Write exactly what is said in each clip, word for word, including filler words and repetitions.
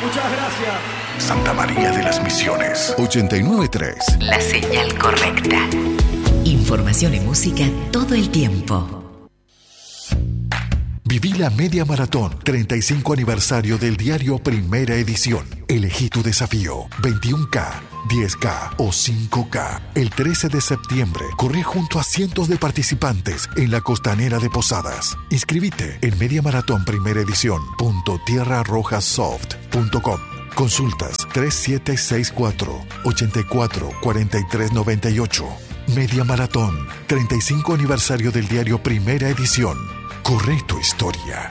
Muchas gracias. Santa María de las Misiones, ochenta y nueve punto tres. La señal correcta. Información y música todo el tiempo. Viví la media maratón, treinta y cinco aniversario del diario Primera Edición. Elegí tu desafío, veintiuno K, diez K o cinco K. El trece de septiembre, corre junto a cientos de participantes en la costanera de Posadas. Inscribite en mediamaratón primera edición punto tierra roja soft punto com. Consultas tres siete seis cuatro, ocho cuatro, cuatro tres nueve ocho. Media Maratón, treinta y cinco aniversario del diario Primera Edición. Corre tu historia.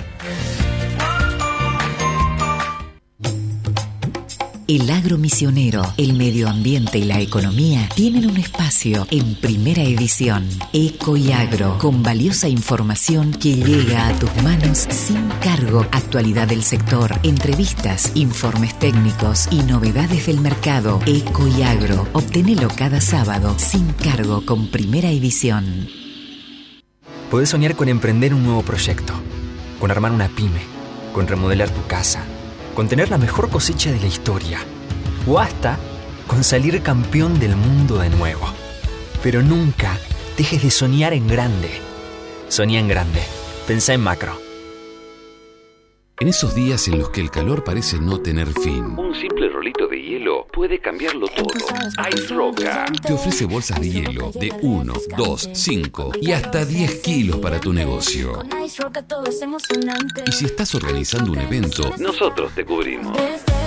El agro misionero, el medio ambiente y la economía tienen un espacio en Primera Edición. Eco y Agro, con valiosa información que llega a tus manos sin cargo. Actualidad del sector, entrevistas, informes técnicos y novedades del mercado. Eco y Agro, obtenelo cada sábado sin cargo con Primera Edición. Podés soñar con emprender un nuevo proyecto, con armar una pyme, con remodelar tu casa, con tener la mejor cosecha de la historia, o hasta con salir campeón del mundo de nuevo. Pero nunca dejes de soñar en grande. Soñá en grande. Pensá en macro. En esos días en los que el calor parece no tener fin, un simple rolito de hielo puede cambiarlo todo. Ice Roca te ofrece bolsas de hielo de uno, dos, cinco y hasta diez kilos para tu negocio. Y si estás organizando un evento, nosotros te cubrimos.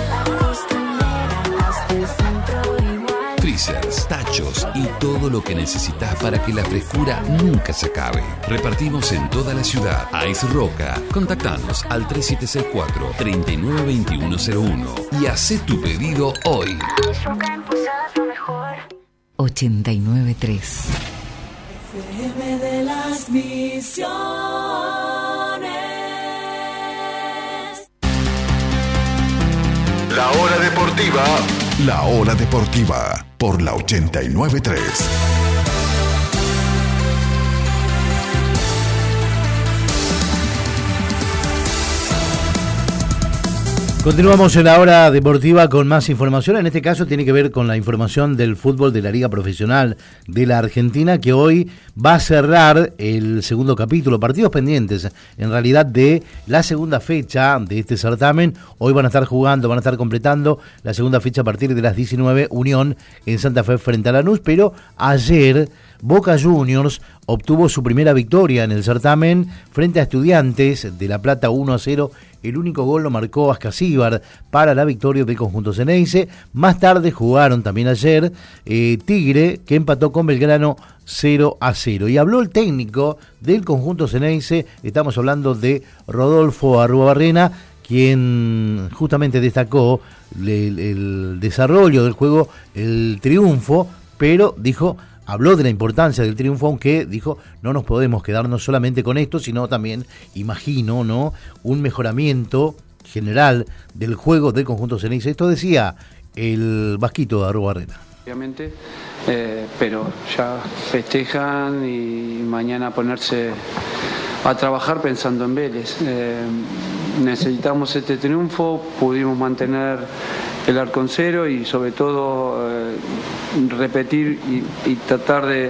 Freezers, tachos y todo lo que necesitas para que la frescura nunca se acabe. Repartimos en toda la ciudad. Ice Roca. Contactanos al tres siete seis cuatro, tres nueve dos uno cero uno y haz tu pedido hoy. ochenta y nueve punto tres. F M de las Misiones. La hora deportiva. La hora deportiva por la ochenta y nueve punto tres. Continuamos en la hora deportiva con más información. En este caso tiene que ver con la información del fútbol de la Liga Profesional de la Argentina, que hoy va a cerrar el segundo capítulo, partidos pendientes en realidad de la segunda fecha de este certamen. Hoy van a estar jugando, van a estar completando la segunda fecha a partir de las diecinueve, Unión en Santa Fe frente a Lanús, pero ayer Boca Juniors obtuvo su primera victoria en el certamen frente a Estudiantes de La Plata uno a cero. El único gol lo marcó Ascasíbar para la victoria del conjunto Ceneice. Más tarde jugaron también ayer eh, Tigre, que empató con Belgrano cero a cero. Y habló el técnico del conjunto Ceneice, estamos hablando de Rodolfo Arruabarrena, quien justamente destacó el, el desarrollo del juego, el triunfo, pero dijo... Habló de la importancia del triunfo, aunque dijo, no nos podemos quedarnos solamente con esto, sino también, imagino, ¿no?, un mejoramiento general del juego del conjunto Ceneice. Esto decía el vasquito de Arruabarrena. Obviamente, eh, pero ya festejan y mañana ponerse a trabajar pensando en Vélez. Eh, necesitamos este triunfo, pudimos mantener el arco en cero y sobre todo eh, repetir y, y tratar de,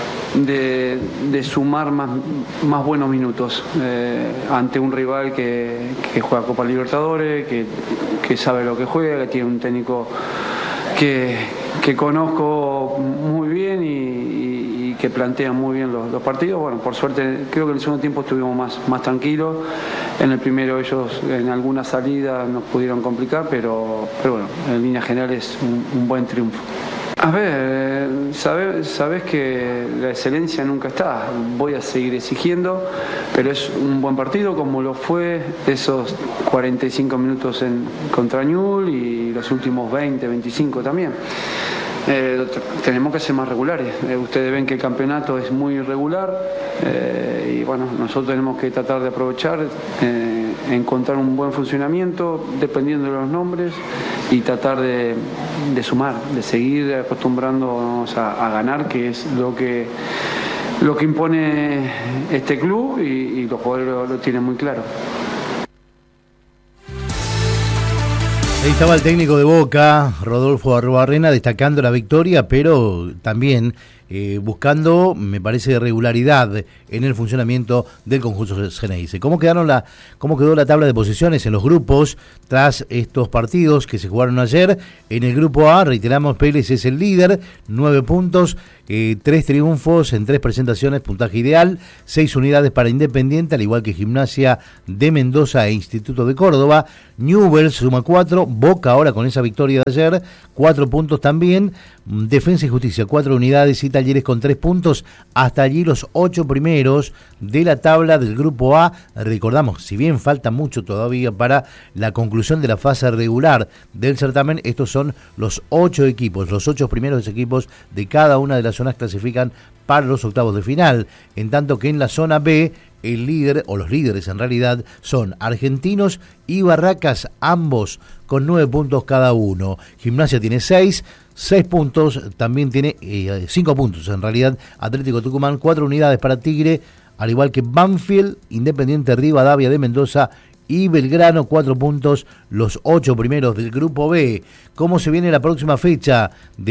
de, de sumar más, más buenos minutos eh, ante un rival que, que juega Copa Libertadores, que, que sabe lo que juega, que tiene un técnico que, que conozco muy bien y, y, y que plantea muy bien los, los partidos. Bueno, por suerte creo que en el segundo tiempo estuvimos más, más tranquilos. En el primero ellos en alguna salida nos pudieron complicar, pero, pero bueno, en líneas generales un, un buen triunfo. A ver, sabes, sabes que la excelencia nunca está, voy a seguir exigiendo, pero es un buen partido como lo fue esos cuarenta y cinco minutos en, contra Ñul y los últimos veinte, veinticinco también. Eh, tenemos que ser más regulares. Eh, ustedes ven que el campeonato es muy irregular eh, y bueno, nosotros tenemos que tratar de aprovechar, eh, encontrar un buen funcionamiento dependiendo de los nombres y tratar de, de sumar, de seguir acostumbrándonos a, a ganar, que es lo que lo que impone este club y, y los jugadores lo, lo tienen muy claro. Ahí estaba el técnico de Boca, Rodolfo Arruabarrena, destacando la victoria, pero también eh, buscando, me parece, regularidad en el funcionamiento del conjunto Xeneize. ¿Cómo quedaron la, cómo quedó la tabla de posiciones en los grupos tras estos partidos que se jugaron ayer? En el grupo A, reiteramos, Vélez es el líder, nueve puntos, eh, tres triunfos en tres presentaciones, puntaje ideal, seis unidades para Independiente, al igual que Gimnasia de Mendoza e Instituto de Córdoba. Newell's suma cuatro, Boca ahora con esa victoria de ayer, cuatro puntos también, Defensa y Justicia, cuatro unidades y Talleres con tres puntos, hasta allí los ocho primeros de la tabla del grupo A. Recordamos, si bien falta mucho todavía para la conclusión de la fase regular del certamen, estos son los ocho equipos, los ocho primeros equipos de cada una de las zonas clasifican para los octavos de final, en tanto que en la zona B, el líder, o los líderes en realidad, son Argentinos y Barracas, ambos con nueve puntos cada uno. Gimnasia tiene seis, seis puntos, también tiene eh, cinco puntos en realidad. Atlético Tucumán, cuatro unidades para Tigre, al igual que Banfield, Independiente Rivadavia de Mendoza y Belgrano, cuatro puntos, los ocho primeros del grupo B. ¿Cómo se viene la próxima fecha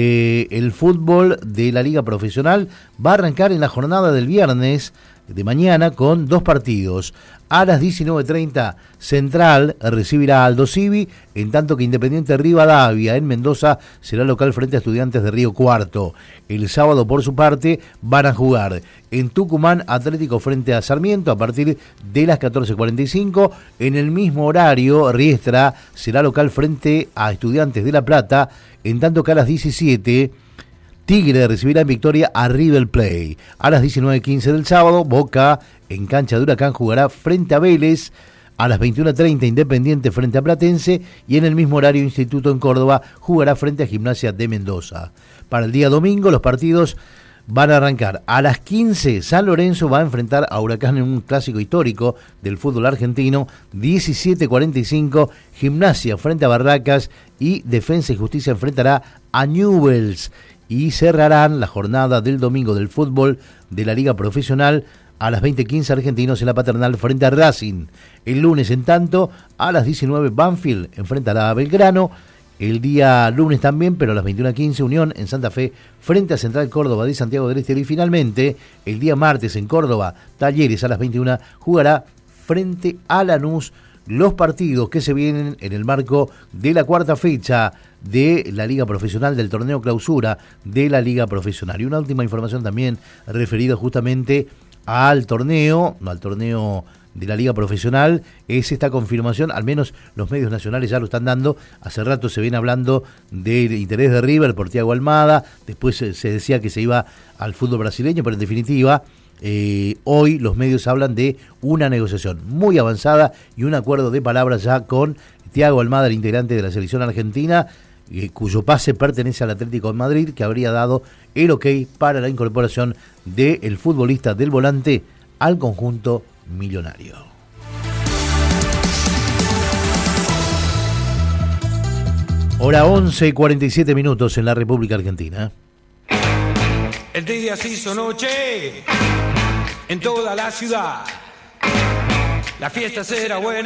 del fútbol de la Liga Profesional? Va a arrancar en la jornada del viernes de mañana con dos partidos. A las diecinueve treinta, Central recibirá a Aldo Civi, en tanto que Independiente Rivadavia en Mendoza será local frente a Estudiantes de Río Cuarto. El sábado, por su parte, van a jugar en Tucumán Atlético frente a Sarmiento a partir de las catorce cuarenta y cinco. En el mismo horario, Riestra será local frente a Estudiantes de La Plata, en tanto que a las diecisiete, Tigre recibirá en Victoria a River Plate. A las diecinueve quince del sábado, Boca en cancha de Huracán jugará frente a Vélez. A las veintiuno treinta, Independiente frente a Platense. Y en el mismo horario, Instituto en Córdoba jugará frente a Gimnasia de Mendoza. Para el día domingo, los partidos van a arrancar. A las quince, San Lorenzo va a enfrentar a Huracán en un clásico histórico del fútbol argentino. diecisiete cuarenta y cinco, Gimnasia frente a Barracas y Defensa y Justicia enfrentará a Newell's. Y cerrarán la jornada del domingo del fútbol de la Liga Profesional a las veinte quince, Argentinos en la Paternal frente a Racing. El lunes, en tanto, a las diecinueve, Banfield enfrentará a Belgrano. El día lunes también, pero a las veintiuno quince, Unión en Santa Fe frente a Central Córdoba de Santiago del Estero. Y finalmente, el día martes en Córdoba, Talleres a las veintiuna jugará frente a Lanús. Los partidos que se vienen en el marco de la cuarta fecha de la Liga Profesional, del torneo clausura de la Liga Profesional. Y una última información también referida justamente al torneo, al torneo de la Liga Profesional, es esta confirmación, al menos los medios nacionales ya lo están dando. Hace rato se viene hablando del interés de River por Thiago Almada, después se, se decía que se iba al fútbol brasileño, pero en definitiva Eh, hoy los medios hablan de una negociación muy avanzada y un acuerdo de palabras ya con Thiago Almada, el integrante de la selección argentina, eh, cuyo pase pertenece al Atlético de Madrid, que habría dado el ok para la incorporación del futbolista del Volante al conjunto millonario. Hora once y cuarenta y siete minutos en la República Argentina. El día se hizo noche en toda la ciudad. La fiesta será buena.